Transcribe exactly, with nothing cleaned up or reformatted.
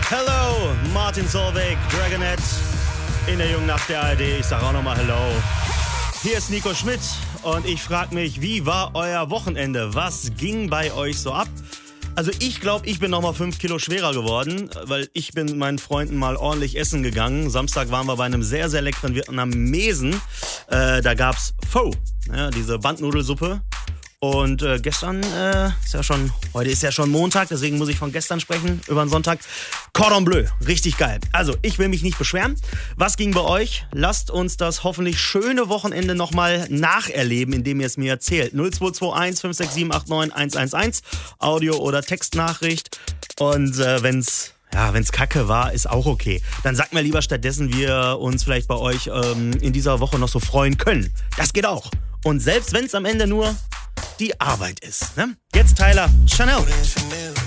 Hello, Martin Solveig, Dragonette in der Jungen Nacht der A R D. Ich sag auch nochmal Hello. Hier ist Nico Schmidt und ich frage mich, wie war euer Wochenende? Was ging bei euch so ab? Also ich glaube, ich bin nochmal fünf Kilo schwerer geworden, weil ich bin mit meinen Freunden mal ordentlich essen gegangen. Samstag waren wir bei einem sehr, sehr leckeren Vietnamesen. Äh, da gab's Pho, ja, diese Bandnudelsuppe. Und äh, gestern äh, ist ja schon, heute ist ja schon Montag, deswegen muss ich von gestern sprechen, über den Sonntag. Cordon Bleu, richtig geil. Also, ich will mich nicht beschweren. Was ging bei euch? Lasst uns das hoffentlich schöne Wochenende nochmal nacherleben, indem ihr es mir erzählt. null zwei zwei eins fünf sechs sieben acht neun eins eins eins, Audio- oder Textnachricht. Und äh, wenn's Ja, wenn's kacke war, ist auch okay. Dann sagt mir lieber stattdessen, wie wir uns vielleicht bei euch ähm, in dieser Woche noch so freuen können. Das geht auch. Und selbst wenn es am Ende nur die Arbeit ist. Ne? Jetzt Tyler, Chanel.